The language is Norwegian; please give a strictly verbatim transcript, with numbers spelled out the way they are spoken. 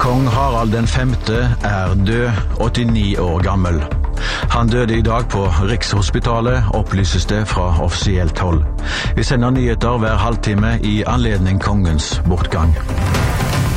Kong Harald den femte er død, åttini år gammel. Han døde i dag på Rikshospitalet, opplyses det fra offisielt hold. Vi sender nyheter hver halvtime i anledning kongens bortgang.